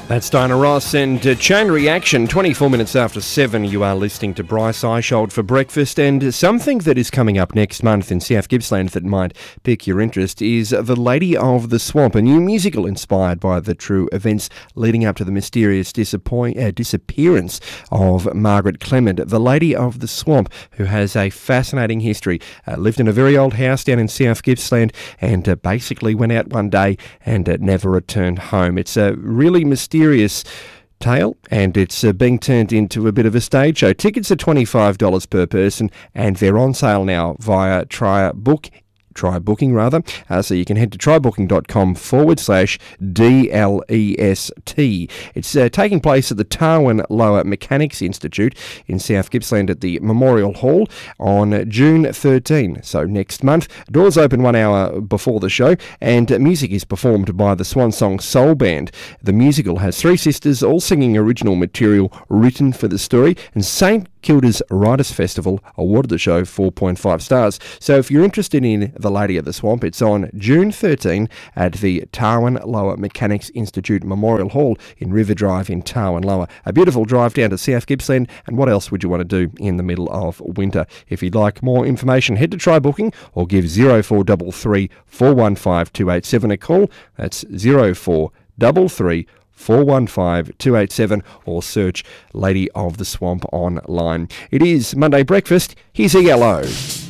That's Diana Ross and Chain Reaction. 24 minutes after 7, you are listening to Bryce Eishold for breakfast. And something that is coming up next month in South Gippsland that might pique your interest is The Lady of the Swamp, a new musical inspired by the true events leading up to the mysterious disappearance of Margaret Clement. The Lady of the Swamp, who has a fascinating history, lived in a very old house down in South Gippsland and basically went out one day and never returned home. It's a really mysterious tale, and it's being turned into a bit of a stage show. Tickets are $25 per person, and they're on sale now via Try Booking, so you can head to trybooking.com/DLEST. It's taking place at the Tarwin Lower Mechanics Institute in South Gippsland at the Memorial Hall on June 13, so next month. Doors open 1 hour before the show, and music is performed by the Swan Song Soul Band. The musical has three sisters all singing original material written for the story, and St Kilda's Writers' Festival awarded the show 4.5 stars. So if you're interested in The Lady of the Swamp, it's on June 13 at the Tarwin Lower Mechanics Institute Memorial Hall in River Drive in Tarwin Lower. A beautiful drive down to South Gippsland, and what else would you want to do in the middle of winter? If you'd like more information, head to Try Booking or give 0433 415 287 a call. That's 0433 415 287 or search Lady of the Swamp online. It is Monday Breakfast. Here's a yellow.